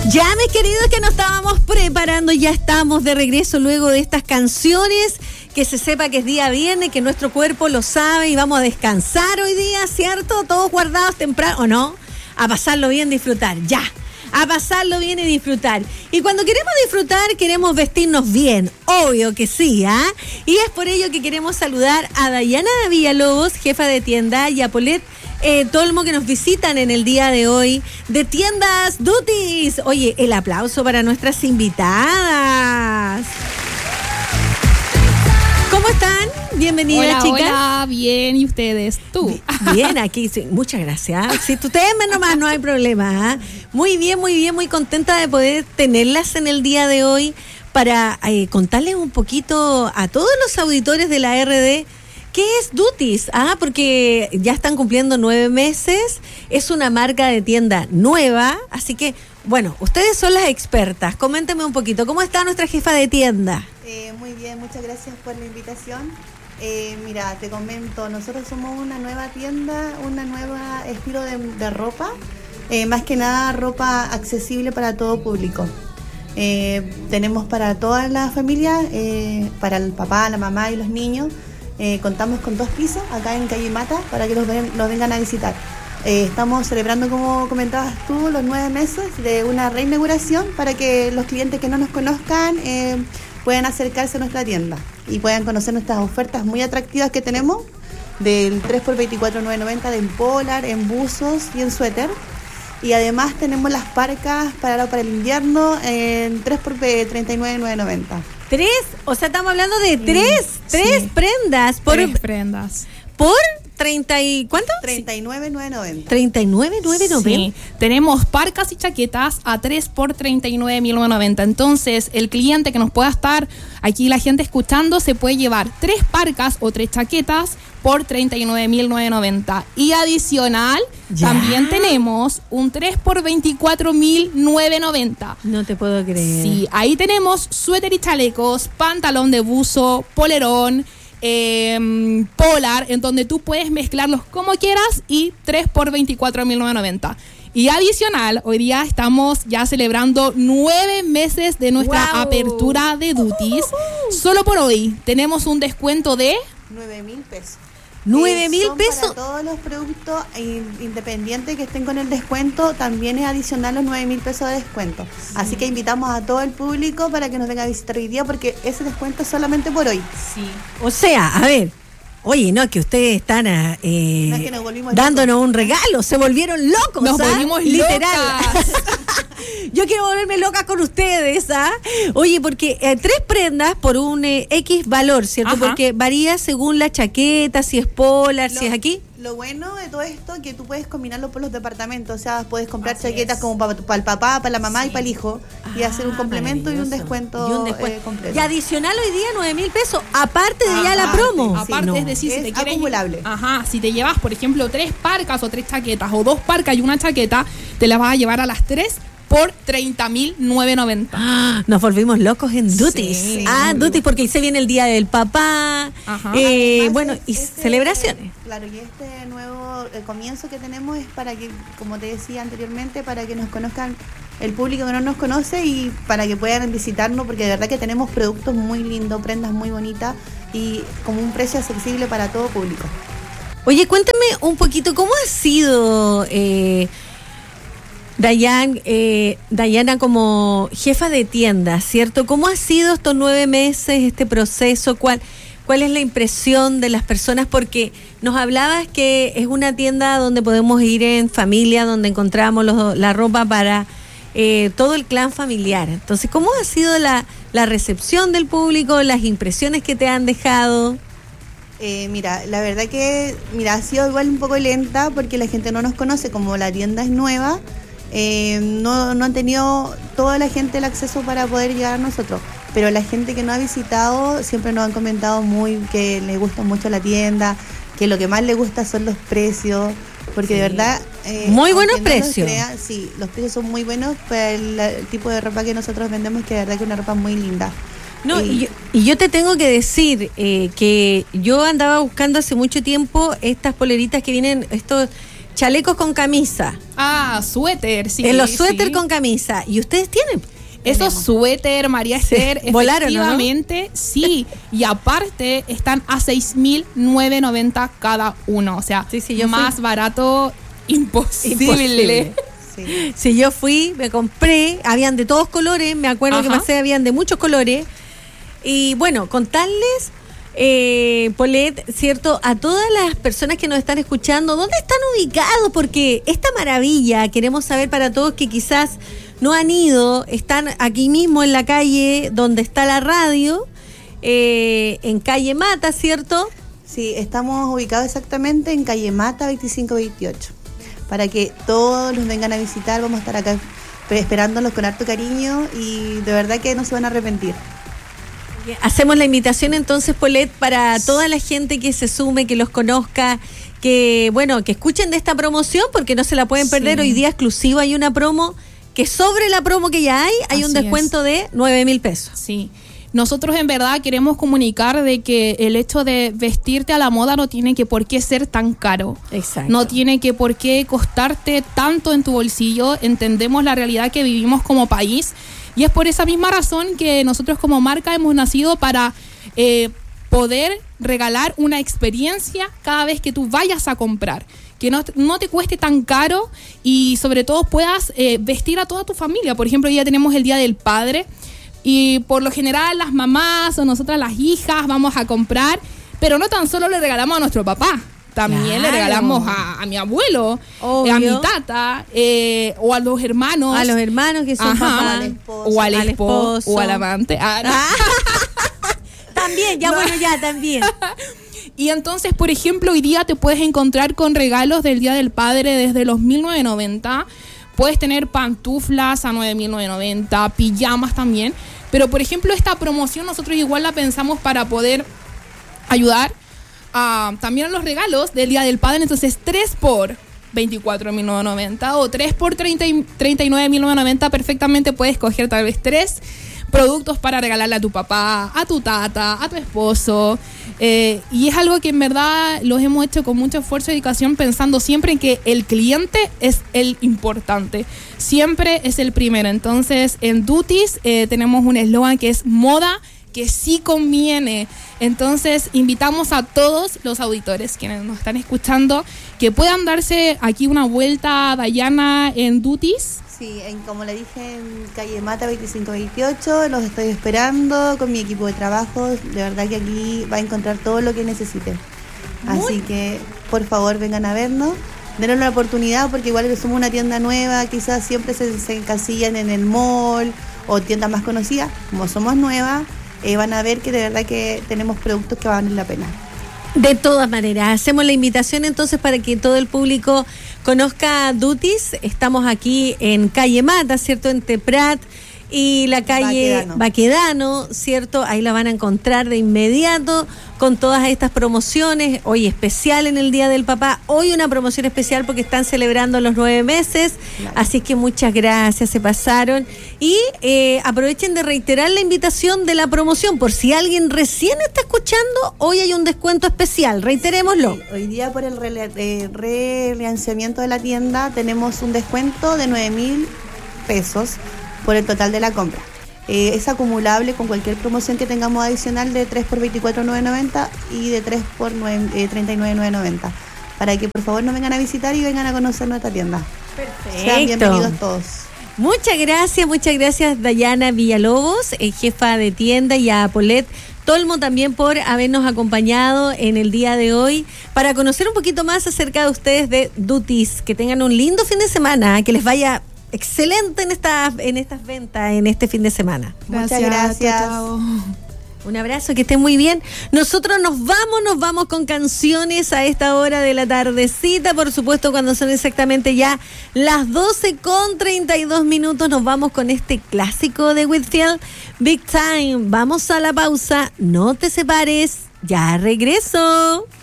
Ya, mis queridos, que nos estábamos preparando, ya estamos de regreso luego de estas canciones, que se sepa que es día viernes, que nuestro cuerpo lo sabe y vamos a descansar hoy día, ¿cierto? Todos guardados temprano, ¿o no? A pasarlo bien, disfrutar, ya. A pasarlo bien y disfrutar. Y cuando queremos disfrutar, queremos vestirnos bien, obvio que sí, ¿ah? Y es por ello que queremos saludar a Dayana Villalobos, jefa de tienda, y a Paulette Tolmo, que nos visitan en el día de hoy de Tiendas Dutis. Oye, el aplauso para nuestras invitadas. ¿Cómo están? Bienvenidas, chicas. Hola, bien, ¿y ustedes? ¿Tú? Bien, aquí, sí, muchas gracias. Si ustedes ven nomás, no hay problema, ¿eh? Muy bien, muy contenta de poder tenerlas en el día de hoy para contarles un poquito a todos los auditores de la RD ¿qué es Dutis? Porque ya están cumpliendo 9 meses, es una marca de tienda nueva, así que, bueno, ustedes son las expertas. Coméntenme un poquito, ¿cómo está nuestra jefa de tienda? Muy bien, muchas gracias por la invitación. Mira, te comento, nosotros somos una nueva tienda, una nueva estilo de ropa, más que nada ropa accesible para todo público. Tenemos para toda la familia, para el papá, la mamá y los niños. Contamos con 2 pisos acá en Calle Mata para que los vengan a visitar. Estamos celebrando, como comentabas tú, los 9 meses de una reinauguración para que los clientes que no nos conozcan puedan acercarse a nuestra tienda y puedan conocer nuestras ofertas muy atractivas que tenemos del 3x24.990 en polar, en buzos y en suéter. Y además tenemos las parcas para el invierno en 3x39.990. 3, o sea, estamos hablando de 3 prendas. 3 prendas. ¿Por 30 y cuánto? 39.990. 39.990. Sí, tenemos parcas y chaquetas a 3 por 39.990. Entonces, el cliente que nos pueda estar aquí, la gente escuchando, se puede llevar 3 parcas o 3 chaquetas por 39.990. Y adicional, también tenemos un 3 por 24.990. No te puedo creer. Sí, ahí tenemos suéter y chalecos, pantalón de buzo, polerón, polar, en donde tú puedes mezclarlos como quieras, y 3 por 24.990. Y adicional, hoy día estamos ya celebrando 9 meses de nuestra apertura de Dutis. Solo por hoy tenemos un descuento de 9.000 pesos. 9.000 pesos. Para todos los productos independientes que estén con el descuento, también es adicional los 9.000 pesos de descuento. Sí. Así que invitamos a todo el público para que nos venga a visitar hoy día, porque ese descuento es solamente por hoy. Sí. O sea, a ver, oye, no, que ustedes están no es que nos dándonos un regalo, se volvieron locos. Nos volvimos literal. Locas. Yo quiero volverme loca con ustedes, Oye, porque 3 prendas por un X valor, ¿cierto? Ajá. Porque varía según la chaqueta, si es polar, si es aquí. Lo bueno de todo esto es que tú puedes combinarlo por los departamentos, o sea, puedes comprar chaquetas como para el papá, para la mamá y para el hijo, y hacer un complemento y un descuento, completo. Y adicional hoy día 9.000 pesos, aparte de ya la promo. Aparte, es decir, si te quieres acumulable. Si te llevas, por ejemplo, 3 parcas o 3 chaquetas, o 2 parcas y una chaqueta, te las vas a llevar a las 3 por 30.990. Nos volvimos locos en Dutis. Sí, Dutis, porque ahí se viene el día del papá. Bueno, y celebraciones. Claro, y este nuevo comienzo que tenemos es para que, como te decía anteriormente, para que nos conozcan el público que no nos conoce y para que puedan visitarnos, porque de verdad que tenemos productos muy lindos, prendas muy bonitas y como un precio accesible para todo público. Oye, cuéntame un poquito, ¿cómo ha sido Dayana como jefa de tienda, ¿cierto? ¿Cómo ha sido estos 9 meses, este proceso? ¿Cuál es la impresión de las personas? Porque nos hablabas que es una tienda donde podemos ir en familia, donde encontramos la ropa para todo el clan familiar. Entonces, ¿cómo ha sido la recepción del público, las impresiones que te han dejado? Mira, la verdad que ha sido igual un poco lenta porque la gente no nos conoce, como la tienda es nueva. No han tenido toda la gente el acceso para poder llegar a nosotros, pero la gente que no ha visitado siempre nos han comentado que les gusta mucho la tienda, que lo que más les gusta son los precios, porque de verdad muy buenos precios. Sí, los precios son muy buenos para el tipo de ropa que nosotros vendemos, que de verdad que es una ropa muy linda. No, y yo te tengo que decir que yo andaba buscando hace mucho tiempo estas poleritas que vienen, estos chalecos con camisa. Suéter, sí. En los suéter sí. con camisa. ¿Y ustedes tienen? Esos suéter, María Esther, volaron, efectivamente, ¿no? Sí. Y aparte están a 6.990 cada uno. O sea, más barato, imposible. Sí. Si yo fui, me compré, habían de todos colores, me acuerdo que pasé, habían de muchos colores. Y bueno, contarles, Paulette, ¿cierto? A todas las personas que nos están escuchando, ¿dónde están ubicados? Porque esta maravilla, queremos saber para todos que quizás no han ido, están aquí mismo en la calle donde está la radio, en calle Mata, ¿cierto? Sí, estamos ubicados exactamente en calle Mata 2528. Para que todos los vengan a visitar, vamos a estar acá esperándolos con harto cariño y de verdad que no se van a arrepentir. Hacemos la invitación entonces, Paulette, para toda la gente que se sume, que los conozca, que bueno, que escuchen de esta promoción porque no se la pueden perder. Hoy día exclusiva hay una promo que sobre la promo que ya hay un descuento de 9,000 pesos. Sí. Nosotros en verdad queremos comunicar de que el hecho de vestirte a la moda no tiene que por qué ser tan caro. Exacto. No tiene que por qué costarte tanto en tu bolsillo. Entendemos la realidad que vivimos como país y es por esa misma razón que nosotros como marca hemos nacido para poder regalar una experiencia cada vez que tú vayas a comprar. Que no te cueste tan caro y sobre todo puedas vestir a toda tu familia. Por ejemplo, hoy ya tenemos el Día del Padre y por lo general las mamás o nosotras las hijas vamos a comprar, pero no tan solo le regalamos a nuestro papá, también le regalamos a mi abuelo, a mi tata, o a los hermanos. A los hermanos que son papá, o al esposo, o al amante. También, también. Y entonces, por ejemplo, hoy día te puedes encontrar con regalos del Día del Padre desde los 1.990. Puedes tener pantuflas a 9.990, pijamas también. Pero, por ejemplo, esta promoción nosotros igual la pensamos para poder ayudar también a los regalos del Día del Padre. Entonces, 3 por 24.990 o 3 por 39.990. Perfectamente puedes coger tal vez 3 productos para regalarle a tu papá, a tu tata, a tu esposo. Y es algo que en verdad los hemos hecho con mucho esfuerzo y dedicación, pensando siempre en que el cliente es el importante, siempre es el primero. Entonces en Duties tenemos un eslogan que es moda que sí conviene. Entonces invitamos a todos los auditores quienes nos están escuchando que puedan darse aquí una vuelta, Dayana, en Duties. Sí, como le dije, en calle Mata 2528, los estoy esperando con mi equipo de trabajo. De verdad que aquí va a encontrar todo lo que necesite. Así que, por favor, vengan a vernos. Denos la oportunidad porque igual que somos una tienda nueva, quizás siempre se encasillan en el mall o tiendas más conocidas. Como somos nuevas, van a ver que de verdad que tenemos productos que valen la pena. De todas maneras, hacemos la invitación entonces para que todo el público conozca Duties. Estamos aquí en calle Mata, ¿cierto? Entre Prat y la calle Baquedano, ¿cierto? Ahí la van a encontrar de inmediato con todas estas promociones. Hoy especial en el Día del Papá. Hoy una promoción especial porque están celebrando los 9 meses. Claro. Así que muchas gracias, se pasaron. Y aprovechen de reiterar la invitación de la promoción. Por si alguien recién está escuchando, hoy hay un descuento especial. Reiterémoslo. Sí, hoy día por el relanzamiento de la tienda tenemos un descuento de 9,000 pesos por el total de la compra. Es acumulable con cualquier promoción que tengamos adicional de 3 por 24,990 y de 3 por 39,990. Para que por favor nos vengan a visitar y vengan a conocer nuestra tienda. Perfecto. Sean bienvenidos todos. Muchas gracias Dayana Villalobos, jefa de tienda, y a Paulette Tolmo también por habernos acompañado en el día de hoy para conocer un poquito más acerca de ustedes de Duties. Que tengan un lindo fin de semana, que les vaya excelente en estas ventas en este fin de semana. Muchas gracias. Chao. Un abrazo, que estén muy bien. Nosotros nos vamos con canciones a esta hora de la tardecita, por supuesto, cuando son exactamente ya las 12:32. Nos vamos con este clásico de Whitfield, Big Time. Vamos a la pausa, no te separes, ya regreso.